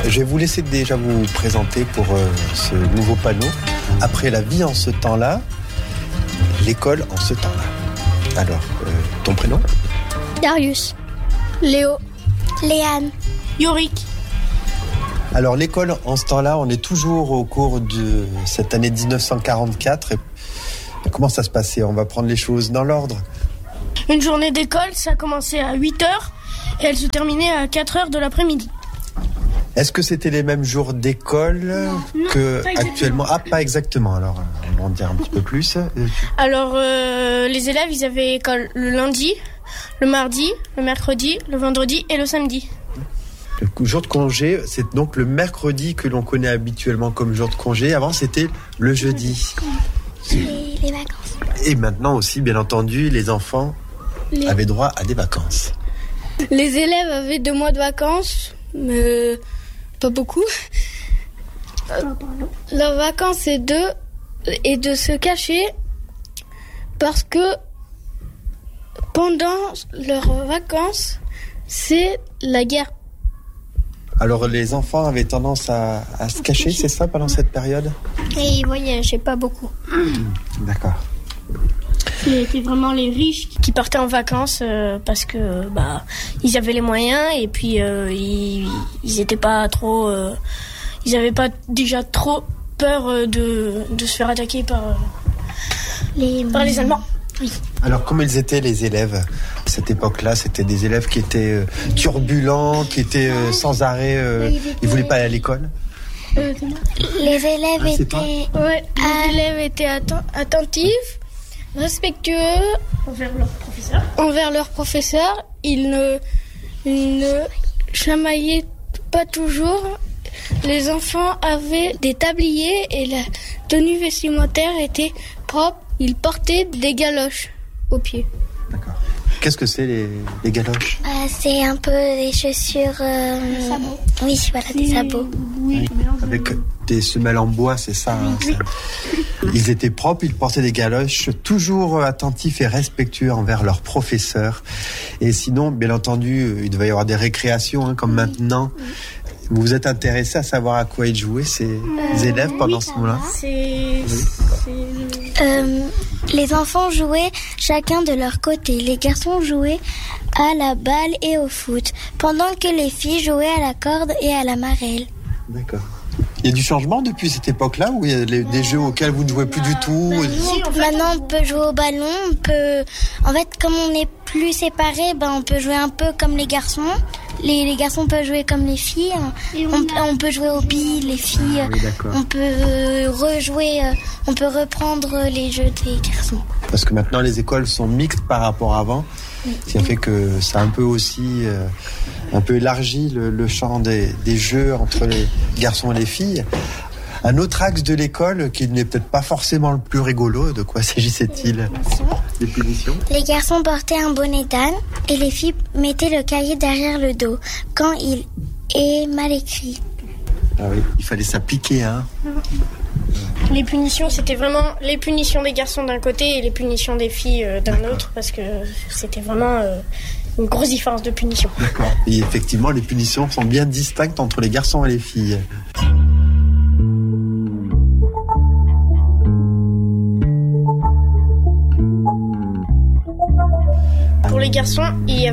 Je vais vous laisser déjà vous présenter pour ce nouveau panneau. Après la vie en ce temps-là, l'école en ce temps-là. Alors, ton prénom ? Darius. Léo. Léane. Yorick. Alors, l'école en ce temps-là, on est toujours au cours de cette année 1944. Et comment ça se passait ? On va prendre les choses dans l'ordre. Une journée d'école, ça commençait à 8h et elle se terminait à 4h de l'après-midi. Est-ce que c'était les mêmes jours d'école qu'actuellement ? Ah, pas exactement. Alors, on va en dire un petit peu plus. Alors, les élèves, ils avaient école le lundi, le mardi, le mercredi, le vendredi et le samedi. Le jour de congé, c'est donc le mercredi que l'on connaît habituellement comme jour de congé. Avant, c'était le jeudi. Les vacances. Et maintenant aussi, bien entendu, les enfants avaient droit à des vacances. Les élèves avaient 2 mois de vacances, mais pas beaucoup. Leurs vacances, c'est de se cacher parce que pendant leurs vacances, c'est la guerre. Alors, les enfants avaient tendance à se cacher, c'est ça, pendant cette période ? Et ils voyageaient pas beaucoup. D'accord. C'était vraiment les riches qui partaient en vacances parce que ils avaient les moyens et puis ils étaient pas trop ils avaient pas déjà trop peur de se faire attaquer par les Allemands. Oui. Alors, comment ils étaient les élèves à cette époque-là ? C'était des élèves qui étaient turbulents, qui étaient sans arrêt, ils voulaient pas aller à l'école ? Les élèves Les élèves étaient attentifs, respectueux envers leurs professeurs. Ils ne chamaillaient pas toujours. Les enfants avaient des tabliers et la tenue vestimentaire était propre. Ils portaient des galoches aux pieds. D'accord. Qu'est-ce que c'est les galoches ? C'est un peu des chaussures... Des sabots. Oui, voilà, des sabots. Oui. Avec des semelles en bois, c'est ça, hein, Oui. Ils étaient propres, ils portaient des galoches, toujours attentifs et respectueux envers leurs professeurs. Et sinon, bien entendu, il devait y avoir des récréations, comme maintenant. Vous vous êtes intéressé à savoir à quoi ils jouaient, ces élèves, pendant ce moment-là ? Les enfants jouaient chacun de leur côté. Les garçons jouaient à la balle et au foot, pendant que les filles jouaient à la corde et à la marelle. D'accord. Il y a du changement depuis cette époque-là, où il y a des jeux auxquels vous ne jouez plus du tout ? Maintenant, on peut jouer au ballon. En fait, comme on n'est plus séparés, on peut jouer un peu comme les garçons. Les garçons peuvent jouer comme les filles. On peut jouer aux billes, les filles. Oui, d'accord. On peut rejouer. On peut reprendre les jeux des garçons. Parce que maintenant, les écoles sont mixtes par rapport à avant. Ce qui a fait que ça a un peu aussi un peu élargi le champ des jeux entre les garçons et les filles. Un autre axe de l'école qui n'est peut-être pas forcément le plus rigolo, de quoi s'agissait-il ? Des punitions ? Les garçons portaient un bonnet d'âne et les filles mettaient le cahier derrière le dos quand il est mal écrit. Ah oui, il fallait s'appliquer, hein. Les punitions, c'était vraiment les punitions des garçons d'un côté et les punitions des filles d'un autre, parce que c'était vraiment une grosse différence de punition. D'accord. Et effectivement, les punitions sont bien distinctes entre les garçons et les filles. Pour les garçons, il y avait